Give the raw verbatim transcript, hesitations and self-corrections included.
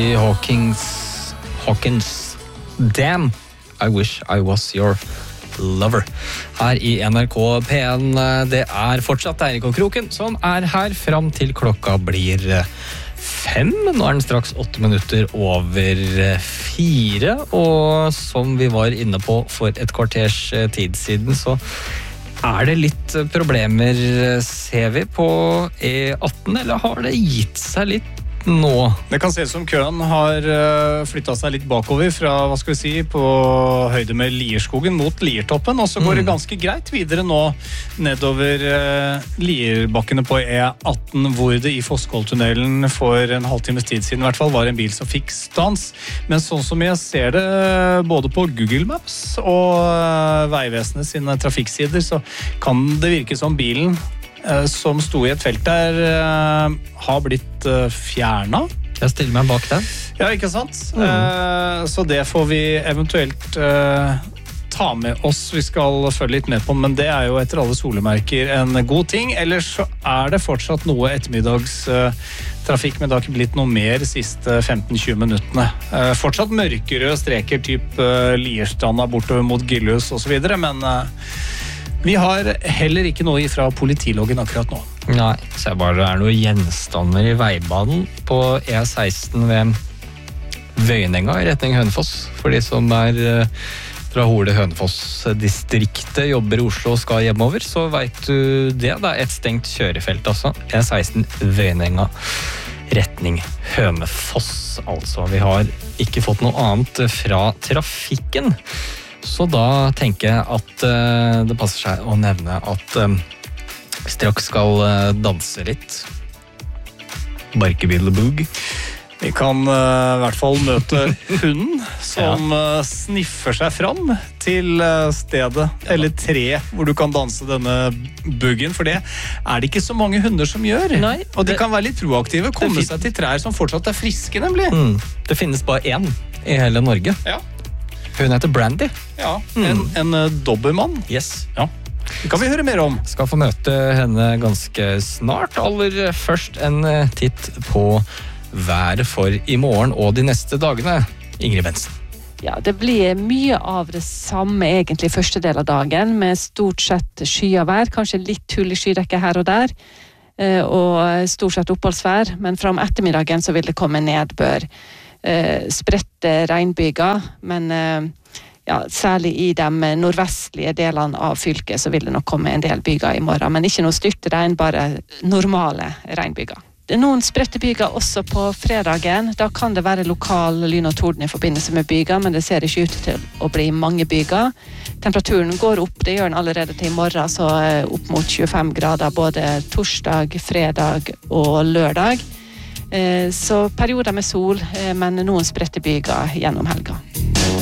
i Hawkins, Hawkins Damn, I wish I was your lover. Her i N R K P en, det er fortsatt Eirik og Kroken som er her fram til klokka blir fem. Nå er den straks åtte minutter over fire, og som vi var inne på for et kvarters tid siden, så er det litt problemer, ser vi, på E atten, eller har det gitt seg litt nå? Det kan se ut som køen har flyttet seg litt bakover fra, hva skal vi si, på høyde med Lierskogen mot Liertoppen, og så går det ganske greit videre nå nedover Lierbakkene på E atten, hvor det i Fosskolltunnelen for en halvtimes tid siden i hvert fall var en bil som fikk stans. Men sånn som jeg ser det både på Google Maps og Veivesenet sine trafikksider, så kan det virke som bilen som sto i et felt der, har blitt fjernet. Jeg stiller meg bak den. Ja, ikke sant? Mm. Så det får vi eventuelt ta med oss. Vi skal følge litt med på den, men det er jo etter alle solemerker en god ting. Ellers så er det fortsatt noe ettermiddagstrafikk, men det har ikke blitt noe mer de siste femten til tjue minuttene. Fortsatt mørkere streker, typ Lierstranda bortover mot Gillhus og så videre, men vi har heller ikke noe fra politiloggen akkurat nå. Nei, så bare det er noen gjenstander i veibanen på E seksten ved Vøyenenga i retning Hønefoss. For de som er fra Hole-Hønefoss-distriktet, jobber i Oslo og skal hjemover, så vet du det. Det er et stengt kjørefelt, altså. E seksten Vøyenenga retning Hønefoss, altså. Vi har ikke fått noe annet fra trafikken. Så da tenker jeg at uh, det passer seg å nevne at um, vi straks skal uh, danse litt. Barkebillebug. Vi kan uh, i hvert fall møte hunden som ja. uh, sniffer seg fram til uh, stedet, eller tre, hvor du kan danse denne buggen, for det er det ikke så mange hunder som gjør. Nei, og de det, kan være litt proaktive, komme seg til trær som fortsatt er friske, nemlig. Mm, det finnes bare én i hele Norge. Ja. Hun heter Brandy. Ja, en, mm. en uh, dobermann. Yes. Ja. Det kan vi høre mer om. Skal få møte henne ganske snart. Aller først en titt på været for i morgen og de neste dagene. Ingrid Bensen. Ja, det blir mye av det samme egentlig første del av dagen, med stort sett skyavær, kanskje litt hull i skydekke her og der, og stort sett oppholdsvær, men fra om ettermiddagen så vil det komme nedbør. Uh, spredte regnbyger, men uh, ja, særlig i de nordvestlige delene av fylket så vil det nok komme en del byger i morgen, men ikke noe styrtregn, bare normale regnbyger. Det er noen spredte byger også på fredagen. Da kan det være lokal lyn og torden i forbindelse med byger, men det ser ikke ut til å bli mange byger. Temperaturen går opp, det gjør den allerede til i morgen, så uh, opp mot tjuefem grader både torsdag, fredag og lørdag. Så perioder med sol, men noen spredte byger gjennom helga.